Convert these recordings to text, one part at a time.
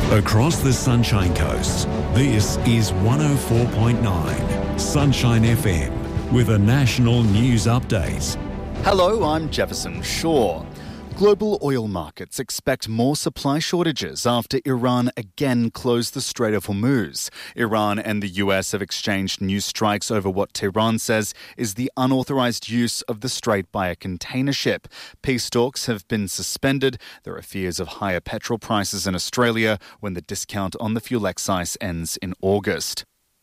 Across the Sunshine Coast, this is 104.9 Sunshine FM with a national news update. Hello, I'm Jefferson Shaw. Global oil markets expect more supply shortages after Iran again closed the Strait of Hormuz. Iran and the US have exchanged new strikes over what Tehran says is the unauthorized use of the strait by a container ship. Peace talks have been suspended. There are fears of higher petrol prices in Australia when the discount on the fuel excise ends in August.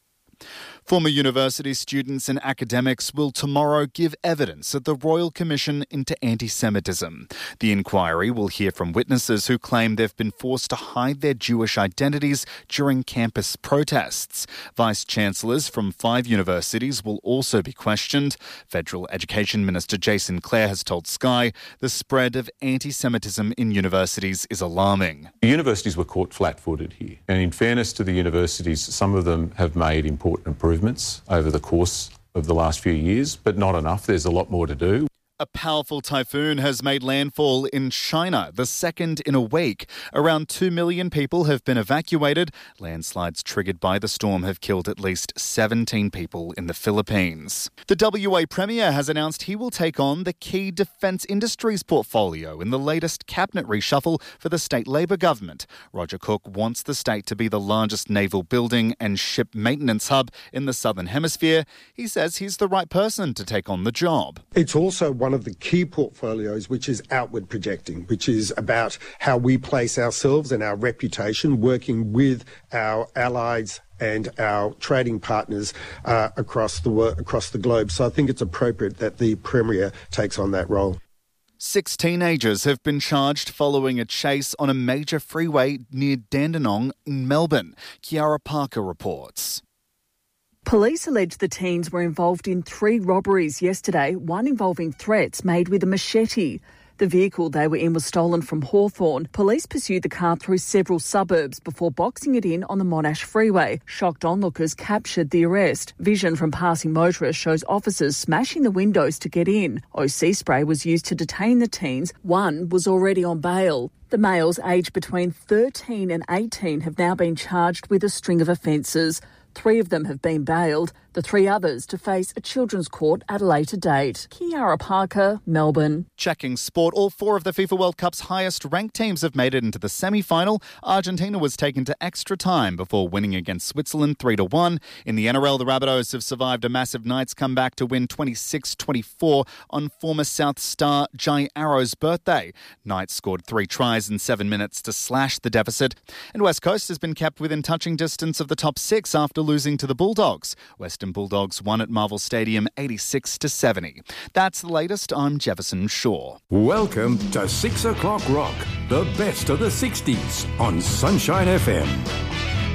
Former university students and academics will tomorrow give evidence at the Royal Commission into Anti-Semitism. The inquiry will hear from witnesses who claim they've been forced to hide their Jewish identities during campus protests. Vice-chancellors from 5 universities will also be questioned. Federal Education Minister Jason Clare has told Sky the spread of anti-Semitism in universities is alarming. The universities were caught flat-footed here. And in fairness to the universities, some of them have made important improvements over the course of the last few years, but not enough. There's a lot more to do. A powerful typhoon has made landfall in China, the second in a week. Around 2 million people have been evacuated. Landslides triggered by the storm have killed at least 17 people in the Philippines. The WA Premier has announced he will take on the key defence industries portfolio in the latest cabinet reshuffle for the state Labor government. Roger Cook wants the state to be the largest naval building and ship maintenance hub in the Southern Hemisphere. He says he's the right person to take on the job. It's also one of the key portfolios which is outward projecting, which is about how we place ourselves and our reputation working with our allies and our trading partners across the globe. So I think it's appropriate that the Premier takes on that role. 6 teenagers have been charged following a chase on a major freeway near Dandenong in Melbourne. Kiara Parker reports. Police allege the teens were involved in 3 robberies yesterday, one involving threats made with a machete. The vehicle they were in was stolen from Hawthorn. Police pursued the car through several suburbs before boxing it in on the Monash Freeway. Shocked onlookers captured the arrest. Vision from passing motorists shows officers smashing the windows to get in. OC spray was used to detain the teens. One was already on bail. The males aged between 13 and 18 have now been charged with a string of offences. 3 of them have been bailed, the 3 others to face a children's court at a later date. Kiara Parker, Melbourne. Checking sport, all 4 of the FIFA World Cup's highest-ranked teams have made it into the semi-final. Argentina was taken to extra time before winning against Switzerland 3-1. In the NRL, the Rabbitohs have survived a massive Knights comeback to win 26-24 on former South star Jai Arrow's birthday. Knights scored 3 tries in 7 minutes to slash the deficit. And West Coast has been kept within touching distance of the top 6 after losing to the Bulldogs. Western Bulldogs won at Marvel Stadium 86-70. That's the latest. I'm Jefferson Shaw. Welcome to 6 o'clock rock, the best of the 60s on Sunshine FM.